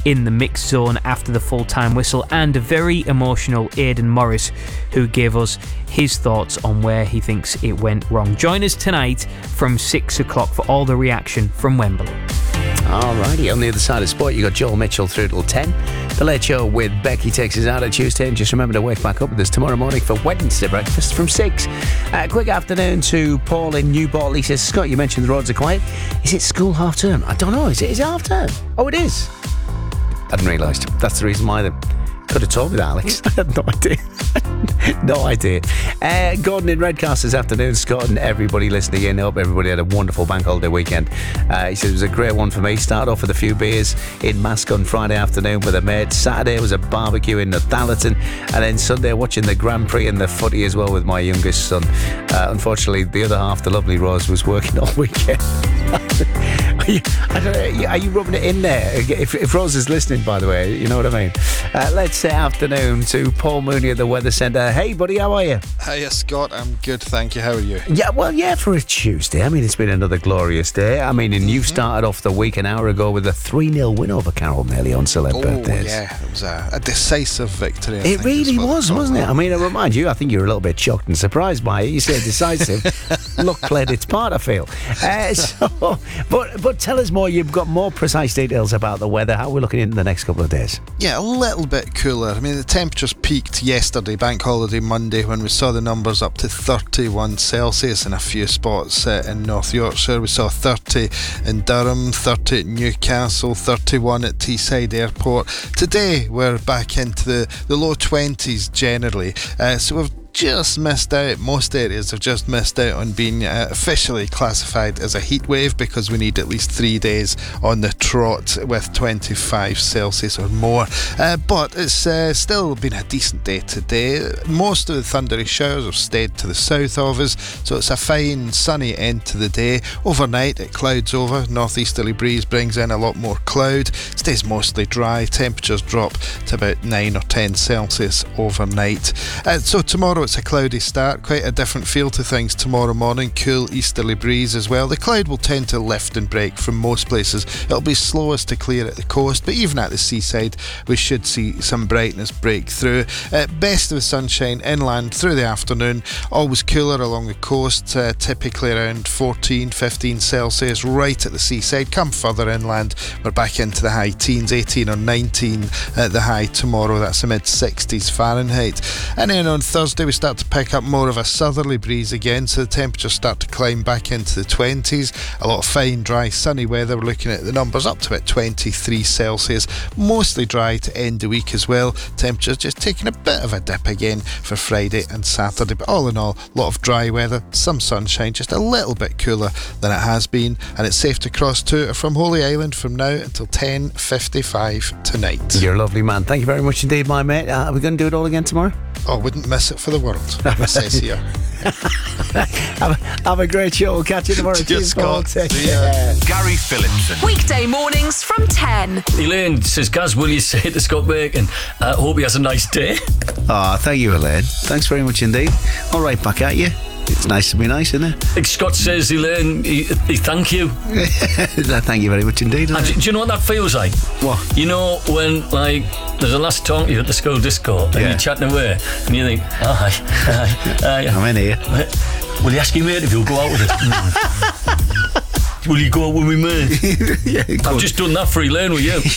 in the mix zone after the full-time whistle, and a very emotional Aidan Morris, who gave us his thoughts on where he thinks it went wrong. Join us tonight from 6 o'clock for all the reaction from Wembley. Alrighty, on the other side of sport, you got Joel Mitchell through till 10. The Late Show with Becky takes us out on Tuesday, and just remember to wake back up with us tomorrow morning for Wednesday breakfast from 6. Quick afternoon to Paul in Newport. He says, Scott, you mentioned the roads are quiet. Is it school half term? I don't know. Is it half term? Oh, it is. I hadn't realised. That's the reason why they could have told me that, Alex. I had no idea. No idea. Gordon in Redcast this afternoon. Scott and everybody listening in. Hope everybody had a wonderful bank holiday weekend. He said it was a great one for me. Started off with a few beers in Mask on Friday afternoon with a mate. Saturday was a barbecue in Northallerton, and then Sunday watching the Grand Prix and the footy as well with my youngest son. Unfortunately, the other half, the lovely Rose, was working all weekend. Are you rubbing it in there? If Rose is listening, by the way, you know what I mean. Let's say afternoon to Paul Mooney at the Weather Centre. Hey, buddy, how are you? Hiya, Scott. I'm good, thank you. How are you? Yeah, for a Tuesday. I mean, it's been another glorious day. I mean, and you started off the week an hour ago with a 3-0 win over Carol Nelly on celeb birthdays. Yeah, it was a decisive victory. It really was, wasn't it? I mean, I remind you, I think you were a little bit shocked and surprised by it. You said decisive. Luck played its part, I feel. But tell us more. You've got more precise details about the weather. How are we looking into the next couple of days? Yeah, a little bit cooler. I mean, the temperatures peaked yesterday, bank holiday Monday, when we saw the numbers up to 31 Celsius in a few spots in North Yorkshire. We saw 30 in Durham, 30 at Newcastle, 31 at Teesside Airport. Today, we're back into the low 20s generally. So we've just missed out. Most areas have just missed out on being officially classified as a heat wave, because we need at least 3 days on the trot with 25 Celsius or more. But it's still been a decent day today. Most of the thundery showers have stayed to the south of us, so it's a fine sunny end to the day. Overnight it clouds over. Northeasterly breeze brings in a lot more cloud. Stays mostly dry. Temperatures drop to about 9 or 10 Celsius overnight. So tomorrow it's a cloudy start, quite a different feel to things tomorrow morning. Cool easterly breeze as well. The cloud will tend to lift and break from most places. It'll be slowest to clear at the coast, but even at the seaside we should see some brightness break through. Best of the sunshine inland through the afternoon. Always cooler along the coast, typically around 14-15 Celsius right at the seaside. Come further inland, we're back into the high teens, 18 or 19 at the high tomorrow. That's the mid-60s Fahrenheit. And then on Thursday we start to pick up more of a southerly breeze again, so the temperatures start to climb back into the 20s. A lot of fine, dry, sunny weather. We're looking at the numbers up to about 23 Celsius. Mostly dry to end the week as well. Temperatures just taking a bit of a dip again for Friday and Saturday. But all in all, a lot of dry weather, some sunshine, just a little bit cooler than it has been. And it's safe to cross to or from Holy Island from now until 10:55 tonight. You're a lovely man. Thank you very much indeed, my mate. Are we going to do it all again tomorrow? Oh, wouldn't miss it for the world. It says here. have a great show. We'll catch you tomorrow. Cheers, Scott. Gary Phillipson. Weekday mornings from 10. Elaine says, Gaz, will you say to Scott Bacon, hope he has a nice day? Thank you, Elaine. Thanks very much indeed. All right, back at you. It's nice to be nice, isn't it? Like Scott says, Elaine, he thank you. Thank you very much indeed. Do you know what that feels like? What? You know when, like, there's a lass talking to you at the school disco and you're chatting away and you think, hi. I'm in here. Will you ask your mate if you'll go out with us? Will you go out with me, mate? Yeah, I've just done that for Elaine with you.